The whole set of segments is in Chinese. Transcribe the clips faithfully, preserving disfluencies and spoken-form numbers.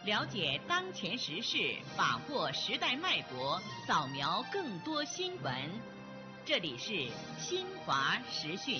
了解当前时事，把握时代脉搏，扫描更多新闻。这里是新华时讯。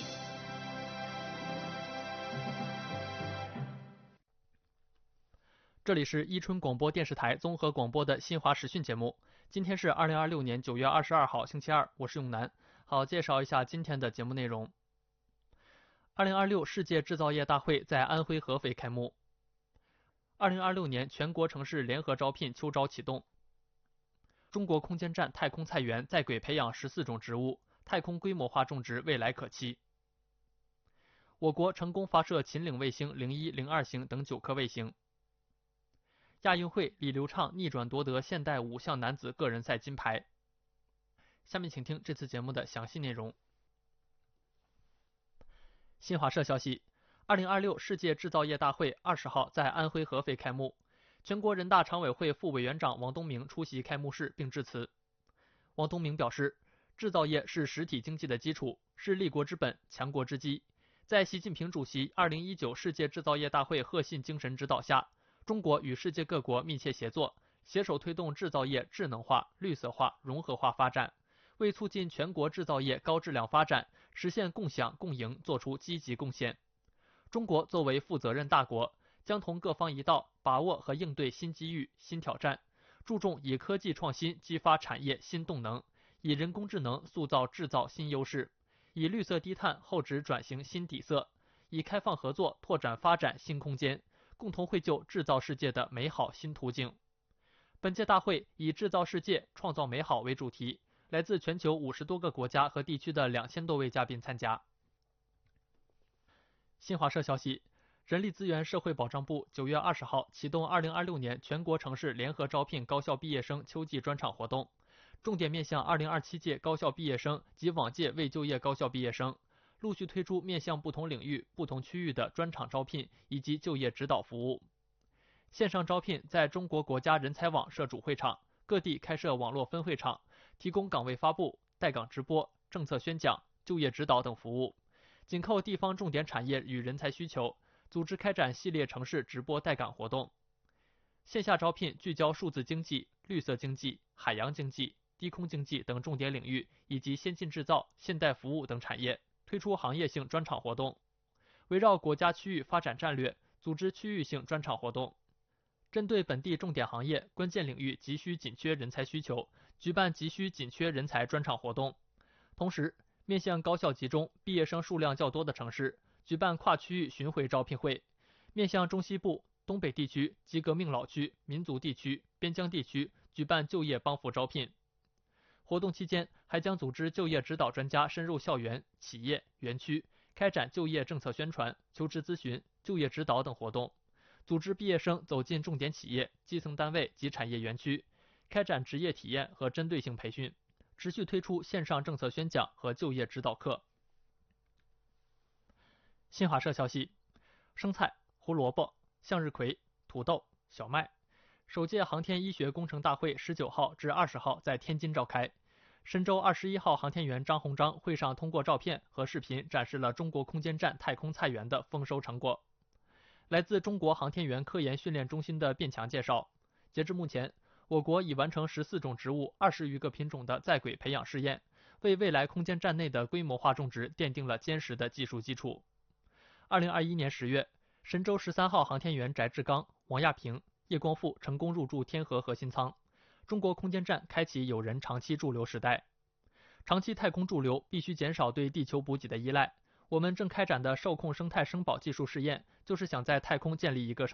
这里是伊春广播电视台综合广播的新华时讯节目。今天是二零二六年九月二十二号，星期二，我是永南。好，介绍一下今天的节目内容。二零二六世界制造业大会在安徽合肥开幕。二零二六年全国城市联合招聘秋招启动。中国空间站太空菜园在轨培养十四种植物，太空规模化种植未来可期。我国成功发射秦岭卫星零一、零二型等九颗卫星。亚运会，李流畅逆转夺得现代五项男子个人赛金牌。下面请听这次节目的详细内容。新华社消息，二零二六世界制造业大会二十号在安徽合肥开幕，全国人大常委会副委员长王东明出席开幕式并致辞。王东明表示，制造业是实体经济的基础，是立国之本、强国之基。在习近平主席二零一九世界制造业大会贺信精神指导下，中国与世界各国密切协作，携手推动制造业智能化、绿色化、融合化发展，为促进全国制造业高质量发展、实现共享共赢做出积极贡献。中国作为负责任大国，将同各方一道，把握和应对新机遇、新挑战，注重以科技创新激发产业新动能，以人工智能塑造制造新优势，以绿色低碳厚植转型新底色，以开放合作拓展发展新空间，共同绘就制造世界的美好新途径。本届大会以制造世界、创造美好为主题，来自全球五十多个国家和地区的两千多位嘉宾参加。新华社消息，人力资源社会保障部九月二十号启动二零二六年全国城市联合招聘高校毕业生秋季专场活动，重点面向二零二七届高校毕业生及往届未就业高校毕业生，陆续推出面向不同领域、不同区域的专场招聘以及就业指导服务。线上招聘在中国国家人才网设主会场，各地开设网络分会场，提供岗位发布、带岗直播、政策宣讲、就业指导等服务。紧扣地方重点产业与人才需求，组织开展系列城市直播带岗活动。线下招聘聚焦数字经济、绿色经济、海洋经济、低空经济等重点领域，以及先进制造、现代服务等产业，推出行业性专场活动。围绕国家区域发展战略，组织区域性专场活动。针对本地重点行业、关键领域急需紧缺人才需求，举办急需紧缺人才专场活动。同时，面向高校集中、毕业生数量较多的城市，举办跨区域巡回招聘会；面向中西部、东北地区及革命老区、民族地区、边疆地区，举办就业帮扶招聘。活动期间，还将组织就业指导专家深入校园、企业、园区，开展就业政策宣传、求职咨询、就业指导等活动，组织毕业生走进重点企业、基层单位及产业园区，开展职业体验和针对性培训，持续推出线上政策宣讲和就业指导课。新华社消息，生菜、胡萝卜、向日葵、土豆、小麦，首届航天医学工程大会十九号至二十号在天津召开。神舟二十一号航天员张鸿章会上通过照片和视频展示了中国空间站太空菜园的丰收成果。来自中国航天员科研训练中心的卞强介绍，截至目前，我国已完成十四种植物、二十余个品种的在轨培养试验，为未来空间站内的规模化种植奠定了坚实的技术基础。二零二一年十月，神舟十三号航天员翟志刚、王亚平、叶光富成功入驻天河核心舱，中国空间站开启有人长期驻留时代。长期太空驻留必须减少对地球补给的依赖，我们正开展的受控生态生保技术试验，就是想在太空建立一个